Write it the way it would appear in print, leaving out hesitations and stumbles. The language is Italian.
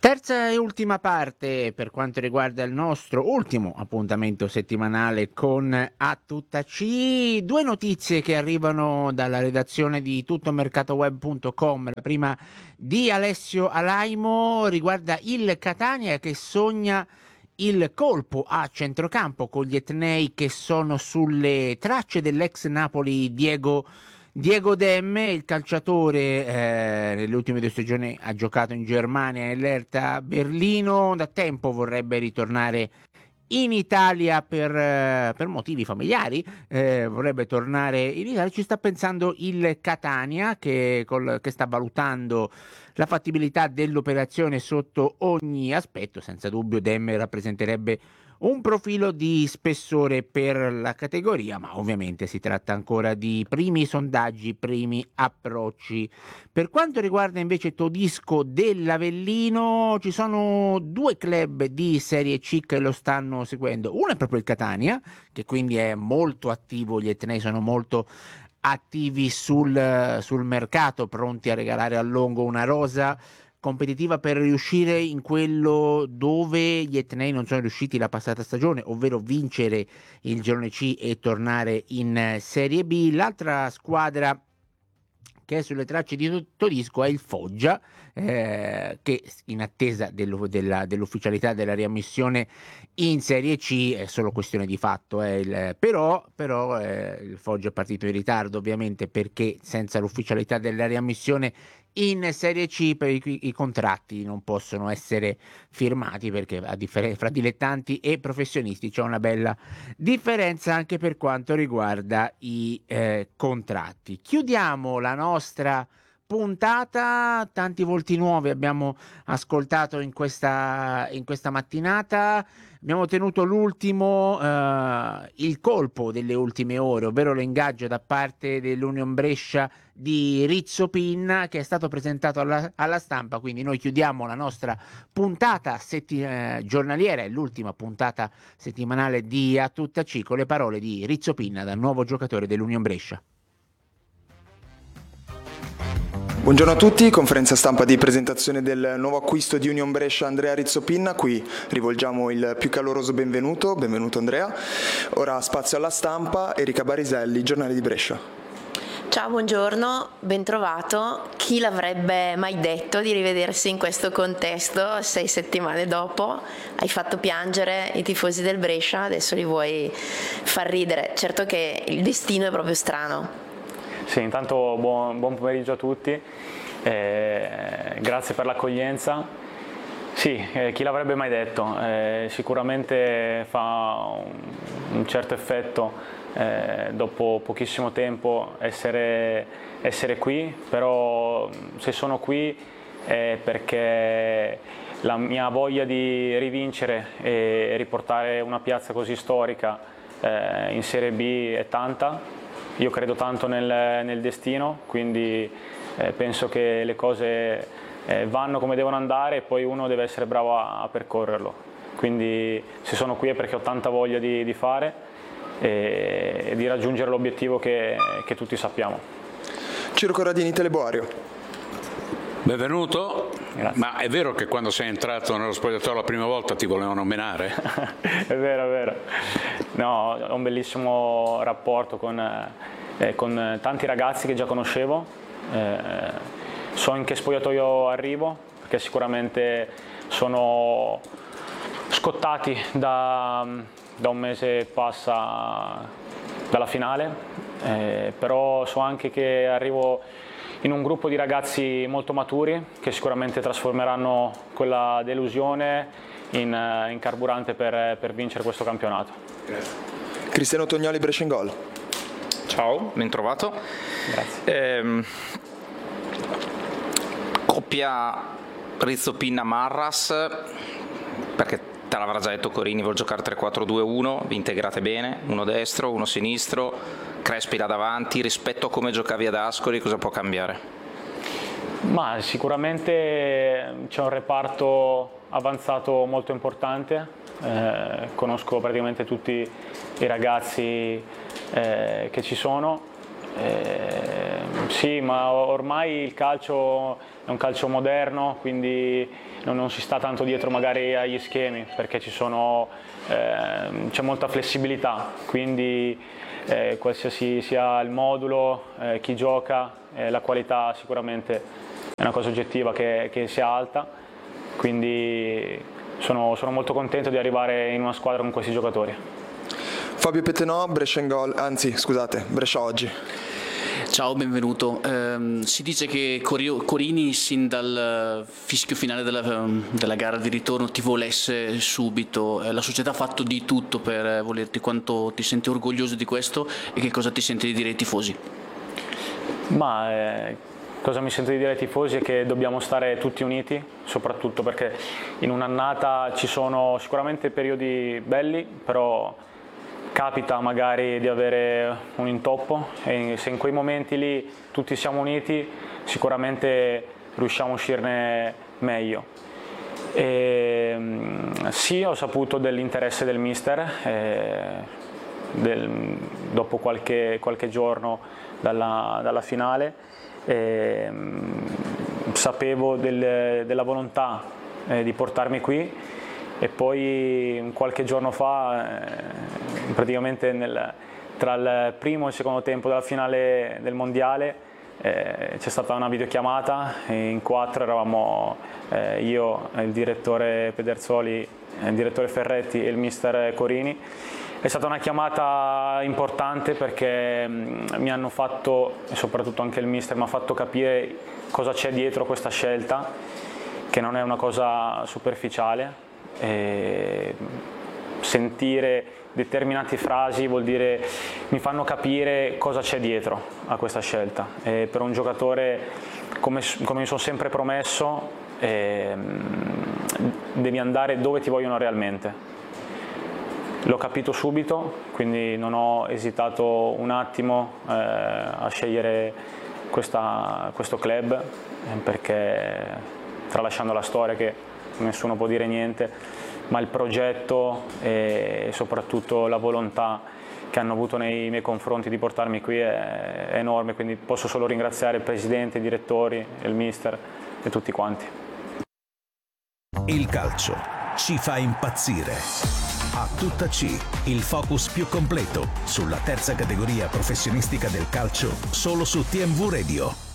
Terza e ultima parte per quanto riguarda il nostro ultimo appuntamento settimanale con A Tutta C. Due notizie che arrivano dalla redazione di tuttomercatoweb.com. La prima di Alessio Alaimo riguarda il Catania che sogna il colpo a centrocampo con gli etnei che sono sulle tracce dell'ex Napoli Diego Demme. Il calciatore nelle ultime 2 stagioni ha giocato in Germania e nell'Hertha Berlino, da tempo vorrebbe ritornare in Italia per motivi familiari, vorrebbe tornare in Italia, ci sta pensando il Catania che sta valutando la fattibilità dell'operazione sotto ogni aspetto. Senza dubbio Demme rappresenterebbe un profilo di spessore per la categoria, ma ovviamente si tratta ancora di primi sondaggi, primi approcci. Per quanto riguarda invece Todisco dell'Avellino, ci sono due club di Serie C che lo stanno seguendo. Uno è proprio il Catania, che quindi è molto attivo, gli etnei sono molto attivi sul mercato, pronti a regalare a Longo una rosa competitiva per riuscire in quello dove gli etnei non sono riusciti la passata stagione, ovvero vincere il girone C e tornare in Serie B. L'altra squadra che è sulle tracce di Todisco è il Foggia, che in attesa dell'ufficialità della riammissione in Serie C è solo questione di fatto. Però il Foggia è partito in ritardo ovviamente perché senza l'ufficialità della riammissione in Serie C i contratti non possono essere firmati, perché a differenza fra dilettanti e professionisti c'è una bella differenza anche per quanto riguarda i contratti. Chiudiamo la nostra puntata, tanti volti nuovi abbiamo ascoltato in questa mattinata. Abbiamo tenuto l'ultimo, il colpo delle ultime ore, ovvero l'ingaggio da parte dell'Union Brescia di Rizzo Pinna, che è stato presentato alla stampa. Quindi noi chiudiamo la nostra puntata giornaliera e l'ultima puntata settimanale di A Tutta C con le parole di Rizzo Pinna, da nuovo giocatore dell'Union Brescia. Buongiorno a tutti, conferenza stampa di presentazione del nuovo acquisto di Union Brescia Andrea Rizzopinna, a cui rivolgiamo il più caloroso benvenuto Andrea. Ora spazio alla stampa, Erika Bariselli, Giornale di Brescia. Ciao, buongiorno, ben trovato. Chi l'avrebbe mai detto di rivedersi in questo contesto 6 settimane dopo? Hai fatto piangere i tifosi del Brescia, adesso li vuoi far ridere. Certo che il destino è proprio strano. Sì, intanto buon pomeriggio a tutti, grazie per l'accoglienza. Sì, chi l'avrebbe mai detto? Sicuramente fa un certo effetto dopo pochissimo tempo essere qui, però se sono qui è perché la mia voglia di rivincere e riportare una piazza così storica in Serie B è tanta. Io credo tanto nel destino, quindi penso che le cose vanno come devono andare e poi uno deve essere bravo a percorrerlo. Quindi se sono qui è perché ho tanta voglia di fare e di raggiungere l'obiettivo che tutti sappiamo. Ciro Corradini, Teleboario. Benvenuto. Grazie. Ma è vero che quando sei entrato nello spogliatoio la prima volta ti volevano menare? È vero. No, ho un bellissimo rapporto con tanti ragazzi che già conoscevo. So in che spogliatoio arrivo, perché sicuramente sono scottati da un mese e passa dalla finale, però so anche che arrivo in un gruppo di ragazzi molto maturi che sicuramente trasformeranno quella delusione in carburante per vincere questo campionato. Grazie. Cristiano Tognoli, Brescia in Gol. Ciao, ben trovato. Grazie. Coppia Rizzopinna-Marras, perché te l'avrà già detto Corini, vuol giocare 3-4-2-1, vi integrate bene, uno destro, uno sinistro, Crespi là davanti. Rispetto a come giocavi ad Ascoli, cosa può cambiare? Ma sicuramente c'è un reparto avanzato molto importante, conosco praticamente tutti i ragazzi che ci sono, Sì, ma ormai il calcio è un calcio moderno, quindi non si sta tanto dietro magari agli schemi, perché c'è molta flessibilità, quindi qualsiasi sia il modulo, chi gioca, la qualità sicuramente è una cosa oggettiva che sia alta, quindi sono molto contento di arrivare in una squadra con questi giocatori. Fabio Petenò, Brescia oggi. Ciao, benvenuto. Si dice che Corini sin dal fischio finale della gara di ritorno ti volesse subito. La società ha fatto di tutto per volerti. Quanto ti senti orgoglioso di questo e che cosa ti senti di dire ai tifosi? Cosa mi sento di dire ai tifosi è che dobbiamo stare tutti uniti, soprattutto perché in un'annata ci sono sicuramente periodi belli, però capita magari di avere un intoppo e se in quei momenti lì tutti siamo uniti sicuramente riusciamo a uscirne meglio. Sì, ho saputo dell'interesse del mister dopo qualche giorno dalla finale, sapevo della volontà di portarmi qui e poi qualche giorno fa, praticamente tra il primo e il secondo tempo della finale del mondiale, c'è stata una videochiamata e in 4 eravamo io, il direttore Pedersoli, il direttore Ferretti e il mister Corini. È stata una chiamata importante perché mi hanno fatto, e soprattutto anche il mister, mi ha fatto capire cosa c'è dietro questa scelta, che non è una cosa superficiale. Sentire determinate frasi vuol dire, mi fanno capire cosa c'è dietro a questa scelta. Per un giocatore, come mi sono sempre promesso, devi andare dove ti vogliono realmente. L'ho capito subito, quindi non ho esitato un attimo a scegliere questo club, perché tralasciando la storia che nessuno può dire niente, ma il progetto e soprattutto la volontà che hanno avuto nei miei confronti di portarmi qui è enorme, quindi posso solo ringraziare il presidente, i direttori, il mister e tutti quanti. Il calcio ci fa impazzire. A tutta C, il focus più completo sulla terza categoria professionistica del calcio, solo su TMV Radio.